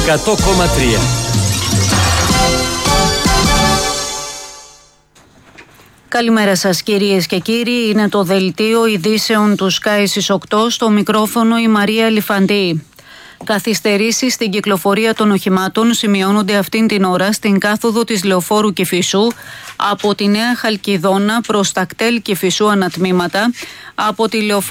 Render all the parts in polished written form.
100,3. Καλημέρα σας κυρίες και κύριοι, είναι το δελτίο ειδήσεων του Sky στις 8, στο μικρόφωνο η Μαρία Ελιφαντή. Καθυστερήσεις στην κυκλοφορία των οχημάτων σημειώνονται αυτήν την ώρα στην κάθοδο της Λεωφόρου Κηφισού από τη Νέα Χαλκιδόνα προς τα κτέλ Κηφισού ανατμήματα, από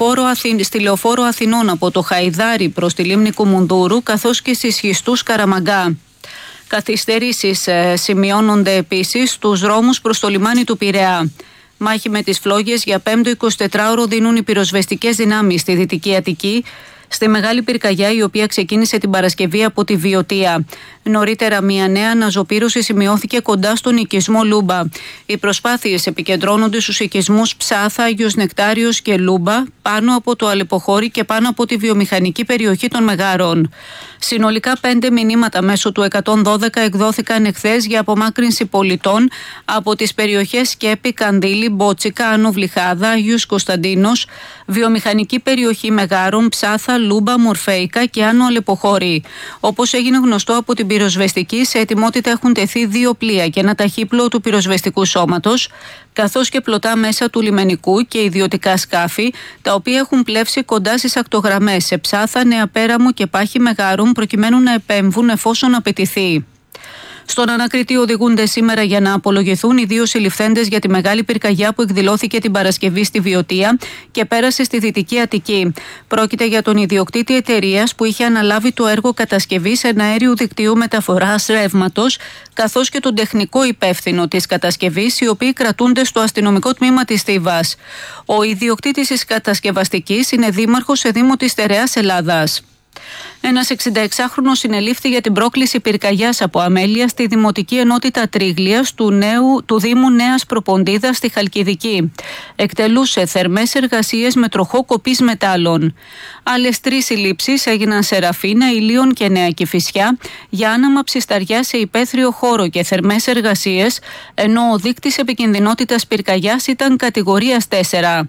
στη Λεωφόρο Αθηνών από το Χαϊδάρι προς τη Λίμνη Κουμουνδούρου, καθώς και στις Χιστούς Καραμαγκά. Καθυστερήσεις σημειώνονται επίσης στους δρόμους προς το λιμάνι του Πειραιά. Μάχη με τις φλόγες για 5ο 24ωρο δίνουν οι πυροσβεστικές δυνάμεις στη Δυτική Αττική, στη Μεγάλη Πυρκαγιά, η οποία ξεκίνησε την Παρασκευή από τη Βιωτία. Νωρίτερα, μια νέα αναζωπήρωση σημειώθηκε κοντά στον οικισμό Λούμπα. Οι προσπάθειες επικεντρώνονται στους οικισμούς Ψάθα, Άγιος Νεκτάριος και Λούμπα, πάνω από το Αλεποχώρι και πάνω από τη βιομηχανική περιοχή των Μεγάρων. Συνολικά 5 μηνύματα μέσω του 112 εκδόθηκαν εχθές για απομάκρυνση πολιτών από τις περιοχές Σκέπη, Κανδύλη, Μπότσικα, Άνω Βλυχάδα, Άγιος Κωνσταντίνος, βιομηχανική περιοχή Μεγάρων, Ψάθα, Λούμπα, Μορφέικα και Άνω Αλεποχώρι. Όπως έγινε γνωστό από την πυροσβεστική, σε ετοιμότητα έχουν τεθεί 2 πλοία και ένα ταχύπλοο του πυροσβεστικού σώματος, καθώς και πλωτά μέσα του λιμενικού και ιδιωτικά σκάφη, τα οποία έχουν πλεύσει κοντά στις ακτογραμμές σε Ψάθα, Νέα Πέραμο και Πάχη Μεγάρων, προκειμένου να επέμβουν εφόσον απαιτηθεί. Στον ανακριτή οδηγούνται σήμερα για να απολογηθούν οι 2 συλληφθέντες για τη Μεγάλη Πυρκαγιά που εκδηλώθηκε την Παρασκευή στη Βιωτία και πέρασε στη Δυτική Αττική. Πρόκειται για τον ιδιοκτήτη εταιρείας που είχε αναλάβει το έργο κατασκευής εναέριου δικτύου μεταφοράς ρεύματος, καθώς και τον τεχνικό υπεύθυνο της κατασκευής, οι οποίοι κρατούνται στο αστυνομικό τμήμα της Θήβας. Ο ιδιοκτήτης της κατασκευαστικής είναι δήμαρχος σε Δήμο της Στερεάς Ελλάδας. Ένας 66χρονος συνελήφθη για την πρόκληση πυρκαγιάς από αμέλεια στη Δημοτική Ενότητα Τρίγλιας του Δήμου Νέας Προποντίδας στη Χαλκιδική. Εκτελούσε θερμές εργασίες με τροχό κοπής μετάλλων. Άλλες 3 συλλήψεις έγιναν σε Ραφίνα, Ηλίων και Νέα Κηφισιά για άναμα ψισταριά σε υπαίθριο χώρο και θερμές εργασίες, ενώ ο δείκτης επικινδυνότητας πυρκαγιάς ήταν κατηγορίας 4.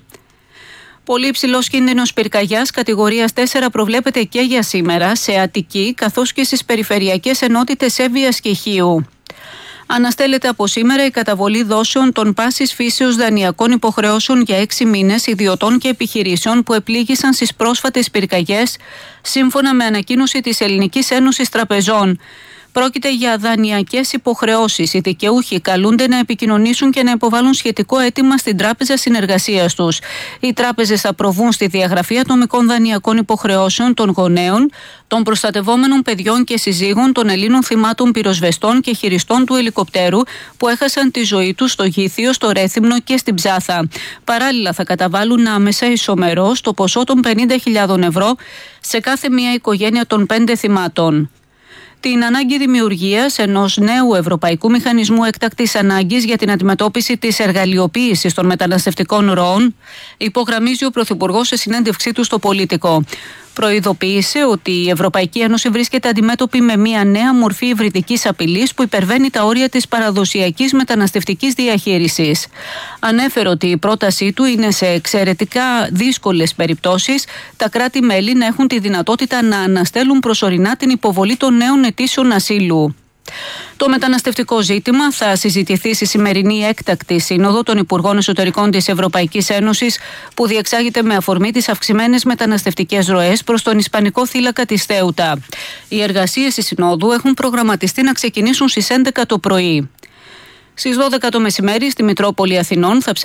Πολύ υψηλός κίνδυνος πυρκαγιάς κατηγορίας 4 προβλέπεται και για σήμερα σε Αττική, καθώς και στις περιφερειακές ενότητες Εύβοιας και Χίου. Αναστέλλεται από σήμερα η καταβολή δόσεων των πάσης φύσεως δανειακών υποχρεώσεων για 6 μήνες ιδιωτών και επιχειρήσεων που επλήγησαν στις πρόσφατες πυρκαγιές, σύμφωνα με ανακοίνωση της Ελληνικής Ένωσης Τραπεζών. Πρόκειται για δανειακές υποχρεώσεις. Οι δικαιούχοι καλούνται να επικοινωνήσουν και να υποβάλουν σχετικό αίτημα στην τράπεζα συνεργασίας τους. Οι τράπεζες θα προβούν στη διαγραφή ατομικών δανειακών υποχρεώσεων των γονέων, των προστατευόμενων παιδιών και συζύγων των Ελλήνων θυμάτων πυροσβεστών και χειριστών του ελικοπτέρου που έχασαν τη ζωή τους στο Γήθιο, στο Ρέθυμνο και στην Ψάθα. Παράλληλα, θα καταβάλουν άμεσα ισομερώς το ποσό των 50.000 ευρώ σε κάθε μία οικογένεια των 5 θυμάτων. Την ανάγκη δημιουργίας ενός νέου ευρωπαϊκού μηχανισμού έκτακτης ανάγκης για την αντιμετώπιση της εργαλειοποίησης των μεταναστευτικών ροών υπογραμμίζει ο Πρωθυπουργός σε συνέντευξή του στο Πολίτικο. Προειδοποίησε ότι η Ευρωπαϊκή Ένωση βρίσκεται αντιμέτωπη με μια νέα μορφή υβριδικής απειλής που υπερβαίνει τα όρια της παραδοσιακής μεταναστευτικής διαχείρισης. Ανέφερε ότι η πρότασή του είναι σε εξαιρετικά δύσκολες περιπτώσεις τα κράτη-μέλη να έχουν τη δυνατότητα να αναστέλουν προσωρινά την υποβολή των νέων αιτήσεων ασύλου. Το μεταναστευτικό ζήτημα θα συζητηθεί στη σημερινή έκτακτη σύνοδο των Υπουργών Εσωτερικών της Ευρωπαϊκής Ένωσης που διεξάγεται με αφορμή τις αυξημένες μεταναστευτικές ροές προς τον Ισπανικό θύλακα της Θέουτα. Οι εργασίες της Συνόδου έχουν προγραμματιστεί να ξεκινήσουν στις 11 το πρωί. Στις 12 το μεσημέρι στη Μητρόπολη Αθηνών θα